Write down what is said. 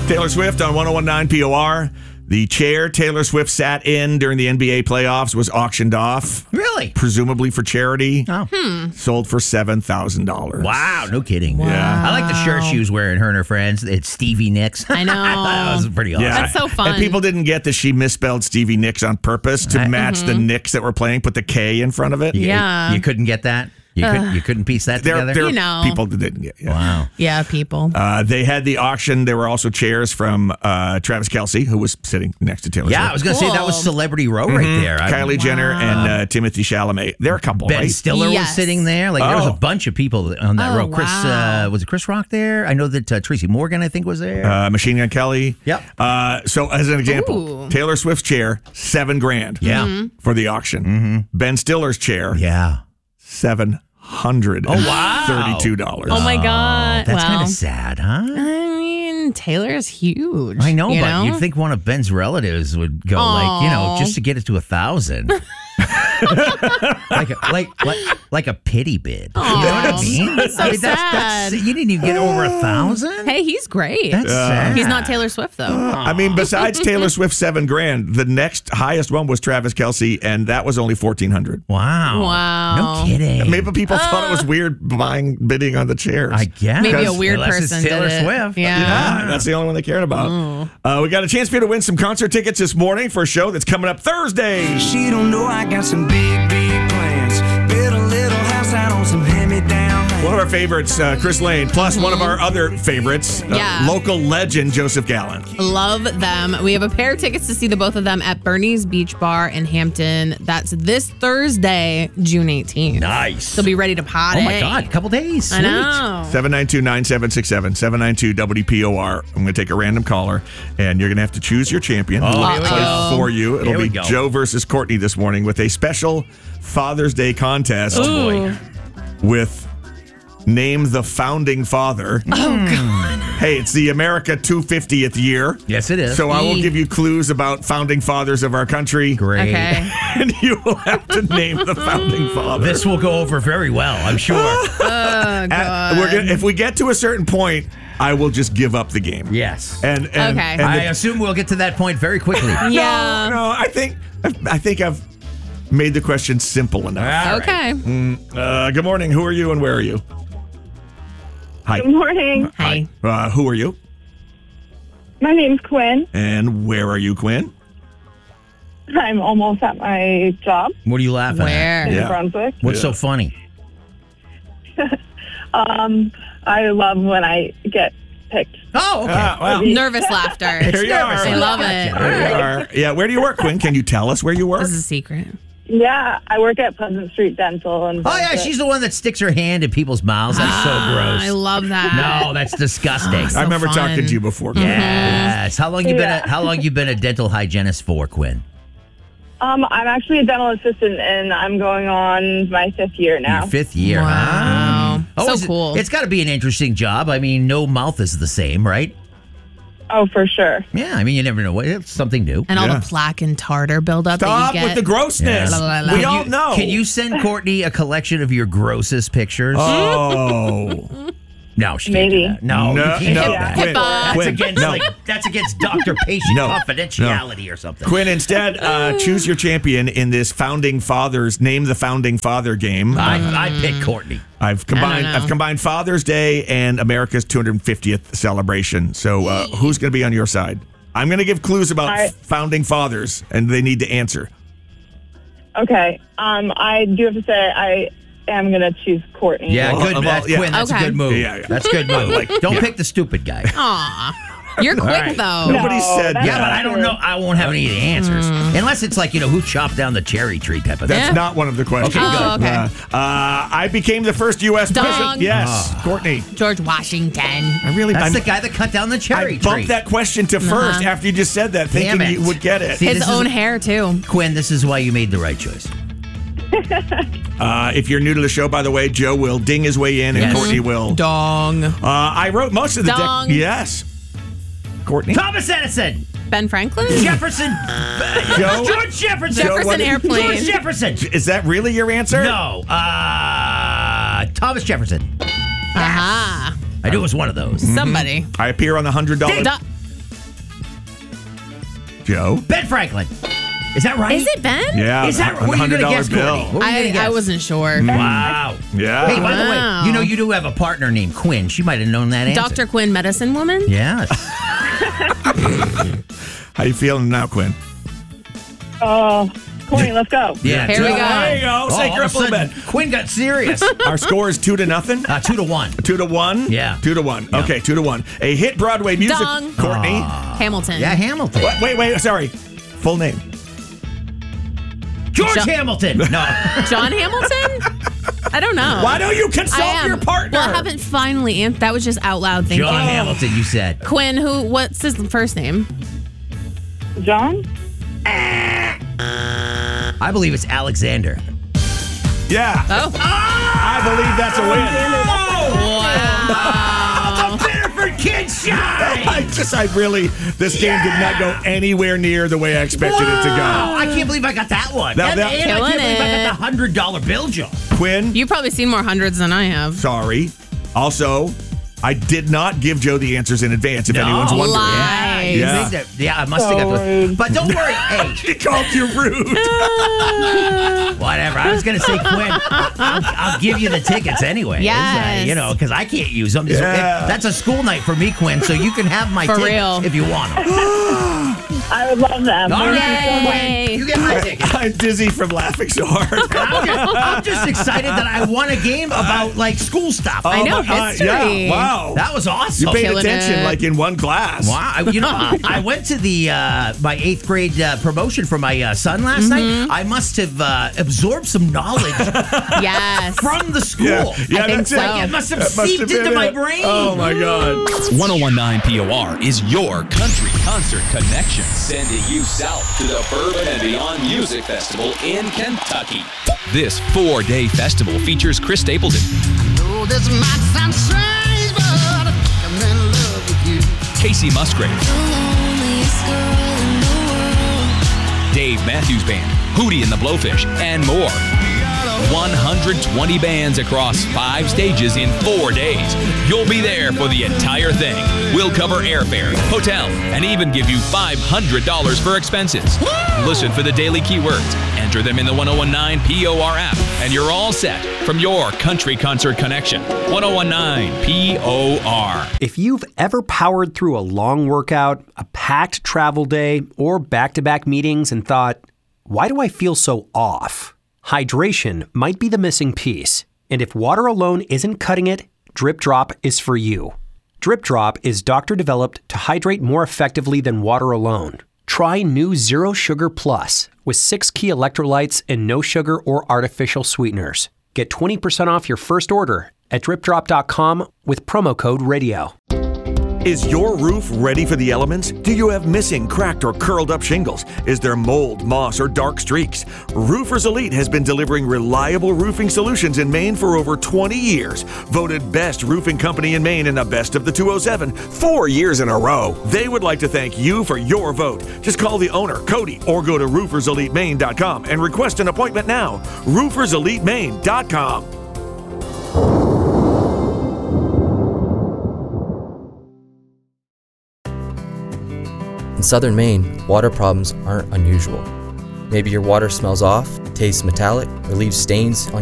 Taylor Swift on 101.9 POR. The chair Taylor Swift sat in during the NBA playoffs was auctioned off. Really? Presumably for charity. Oh. Sold for $7,000. Wow, no kidding. Yeah. I like the shirt she was wearing, her and her friends. It's Stevie Nicks. I know. I thought that was pretty awesome. Yeah. That's so fun. And people didn't get that she misspelled Stevie Nicks on purpose to match the Knicks that were playing, put the K in front of it. Yeah. You couldn't get that? You couldn't piece that together? There You know. are people that didn't get it. Wow. Yeah, people. They had the auction. There were also chairs from Travis Kelce, who was sitting next to Taylor Yeah, Swift. I was going to say that was Cool. Celebrity Row right there. Kylie Jenner and Timothy Chalamet. They're a couple, Ben right? Stiller was Yes. sitting there. Like there was a Oh. bunch of people on that Oh, row. Chris wow. was it Chris Rock there? I know that Tracy Morgan I think was there. Machine Gun Kelly. Yep. So as an example, Ooh. Taylor Swift's chair, $7,000. Yeah. For the auction. Ben Stiller's chair, Yeah. $732. Oh my God. That's kind Well, of sad, huh? I mean, Taylor's huge. I know, you but you'd think one of Ben's relatives would go Aw. just to get it to 1,000. like a pity bid. You know what I mean? That's so sad. You didn't even get over 1,000. Hey, he's great. That's sad. He's not Taylor Swift, though. I mean, besides Taylor Swift's $7,000, the next highest one was Travis Kelce, and that was only $1,400. Wow. Wow. No kidding. Maybe people thought it was weird bidding on the chairs. I guess. Maybe a weird Unless person it's Taylor did it. Swift. Yeah. That's the only one they cared about. We got a chance for you to win some concert tickets this morning for a show that's coming up Thursday. She don't know I got some big, big plans. Build a little house out on some hand-me-down land. One of our favorites, Chris Lane, plus one of our other favorites, Yeah. local legend Joseph Gallen. Love them. We have a pair of tickets to see the both of them at Bernie's Beach Bar in Hampton. That's this Thursday, June 18th. Nice. So be ready to potty. Oh my God, a couple days. I Sweet. know. 792-9767, 792-WPOR. I'm going to take a random caller, and you're going to have to choose your champion. Oh, We'll here we play go. for you. It'll Here we be go. Joe versus Courtney this morning with a special Father's Day contest Ooh. with Name the Founding Father. Oh, God. Hey, it's the America 250th year. Yes, it is. So I will give you clues about founding fathers of our country. Great. Okay. And you will have to name the founding father. This will go over very well, I'm sure. If we get to a certain point, I will just give up the game. Yes. And Okay. and I assume we'll get to that point very quickly. Yeah. no, I think I've made the question simple enough. All right. Okay. Good morning. Who are you and where are you? Hi. Good morning. Hi. Who are you? My name's Quinn. And where are you, Quinn? I'm almost at my job What are you laughing Where? in Yeah. Brunswick. What's so funny? I love when I get picked. Oh, okay. Well, Nervous laughter. here you are. I love it. There you are. Yeah, where do you work, Quinn? Can you tell us where you work? This is a secret. Yeah, I work at Pleasant Street Dental. And Oh, yeah, she's the one that sticks her hand in people's mouths. That's so gross. I love that. No, that's disgusting. so I remember fun. talking to you before. Quinn. Yes. How long you been? Yeah. How long you been a dental hygienist for, Quinn? I'm actually a dental assistant, and I'm going on my 5th year now. Your 5th year. Wow. Huh? So is it- cool. It's got to be an interesting job. I mean, no mouth is the same, right? Oh, for sure. Yeah. I mean, you never know. It's something new. And all Yeah. the plaque and tartar buildup that Stop you get. with the grossness. Yeah. Blah, blah, blah. We Can all know. Can you send Courtney a collection of your grossest pictures? Oh. No, she Maybe. can't do that. No, you can't do that. Quinn, HIPAA. Quinn, Against, no. that's against doctor-patient No. confidentiality or something. Quinn, instead, choose your champion in this Founding Fathers, Name the Founding Father game. I pick Courtney. I've know. combined Father's Day and America's 250th celebration. So who's going to be on your side? I'm going to give clues about All right. founding fathers, and they need to answer. Okay. I do have to say I am going to choose Courtney. Yeah, Well, good. well, That's yeah. Quinn. That's Okay. a good move. Yeah, yeah. That's a good move. Don't pick the stupid guy. Aw. You're quick, right. though. Nobody said that's Yeah, but not I don't true. know. I won't have any of the answers unless it's like who chopped down the cherry tree type of thing. That's Yeah. not one of the questions. Okay, good. Oh, okay. I became the first U.S. Dong. president. Yes, Courtney. George Washington. That's the guy that cut down the I cherry bumped tree. that question to first after you just said that, Damn thinking it. you would get it. See, His this is- own hair, too. Quinn, this is why you made the right choice. If you're new to the show, by the way, Joe will ding his way in, and Yes. Courtney will. Dong. I wrote most of the Dong. Yes. Courtney. Thomas Edison, Ben Franklin? Jefferson, Joe? George Jefferson, Joe, Jefferson what- Airplane. George Jefferson. Is that really your answer? No, Thomas Jefferson. Aha. I knew it was one of those. Somebody. I appear on the $100. Joe. Ben Franklin. Is that right? Is it Ben? Yeah. Is that what are you going to guess, bill. Courtney? What are you gonna I guess? wasn't sure. Wow. Yeah. Hey, by the Wow. way, you do have a partner named Quinn. She might have known that answer. Dr. Quinn, medicine woman? Yes. How you feeling now, Quinn? Courtney, let's go. Yeah. Here we go. There you go. Shake her all up of a a little sudden, bit. Quinn got serious. Our score is 2-0. 2-1. 2-1? Yeah. 2-1. Yeah. Okay, 2-1. A hit Broadway music. Dong. Courtney. Hamilton. Yeah, Hamilton. Wait, sorry. Full name. George Jo- Hamilton. No. John Hamilton? I don't know. Why don't you consult I am. your partner? Well, I haven't finally answered. That was just out loud thinking. John Hamilton, you said. Quinn, what's his first name? John? I believe it's Alexander. Yeah. Oh. I believe that's a win. Wow. Benford kid shine! This game did not go anywhere near the way I expected it to Oh, go. I can't believe I got that one. Now and that- I can't Killing believe I it. got the $100 bill, Joe. Quinn, You've probably seen more hundreds than I have. sorry. Also, I did not give Joe the answers in advance, if anyone's wondering. Lies. Yeah. I must have got rude. But don't worry. Hey, He called you rude. whatever. I was going to say, Quinn, I'll give you the tickets anyway. Yes. Because I can't use them. Yeah. That's a school night for me, Quinn, so you can have my For tickets real. if you want them. I would love them. All right, Yay. Quinn, you get my tickets. I'm dizzy from laughing so hard. I'm just excited that I won a game about school stuff. I know, my- history. Yeah, wow. That was awesome. You paid Killing attention it. like in one class. Wow, I went to the my 8th grade promotion for my son last night. I must have absorbed some knowledge Yes. from the school. Yeah, I think that's so. it. It must have That must seeped been into my it. brain. Oh my God. 1019 POR is your country concert connection. Sending you south to the Bourbon and Beyond Music Festival in Kentucky. This 4-day festival features Chris Stapleton, This might sound strange, but I'm in love with you. Casey Musgrave, Dave Matthews Band, Hootie and the Blowfish, and more. 120 bands across 5 stages in 4 days. You'll be there for the entire thing. We'll cover airfare, hotel, and even give you $500 for expenses. Listen for the daily keywords. Enter them in the 1019 POR app, and you're all set from your country concert connection. 1019 POR. If you've ever powered through a long workout, a packed travel day, or back-to-back meetings and thought, why do I feel so off? Hydration might be the missing piece. And if water alone isn't cutting it, Drip Drop is for you. Drip Drop is doctor-developed to hydrate more effectively than water alone. Try new Zero Sugar Plus with 6 key electrolytes and no sugar or artificial sweeteners. Get 20% off your first order at dripdrop.com with promo code RADIO. Is your roof ready for the elements? Do you have missing, cracked, or curled up shingles? Is there mold, moss, or dark streaks? Roofers Elite has been delivering reliable roofing solutions in Maine for over 20 years. Voted best roofing company in Maine and the best of the 207 4 years in a row. They would like to thank you for your vote. Just call the owner, Cody, or go to rooferselitemaine.com and request an appointment now. rooferselitemaine.com. In southern Maine, water problems aren't unusual. Maybe your water smells off, tastes metallic, or leaves stains on